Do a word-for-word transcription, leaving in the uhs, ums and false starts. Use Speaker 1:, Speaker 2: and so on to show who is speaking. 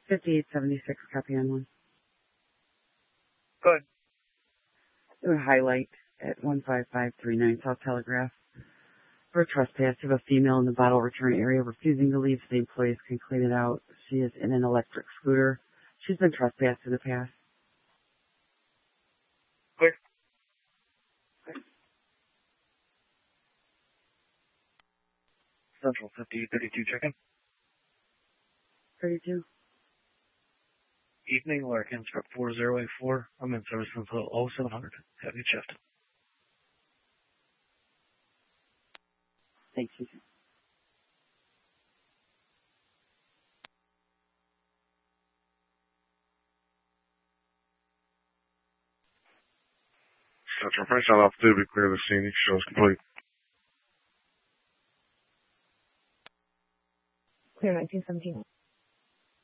Speaker 1: fifty-eight seventy-six, copy on one.
Speaker 2: Go ahead.
Speaker 1: It would highlight at one five five three nine South Telegraph. For a trespass, you have a female in the bottle return area refusing to leave so the employees can clean it out. She is in an electric scooter. She's been trespassed in the past.
Speaker 2: Clear. Central fifty thirty-two check-in.
Speaker 1: thirty-two.
Speaker 2: Evening, Larkin, script four zero eight four. I'm in service until oh seven hundred. Have you shift.
Speaker 1: Thank you.
Speaker 3: Central French on altitude, be clear of the scene. Show is complete.
Speaker 4: Clear nineteen seventeen.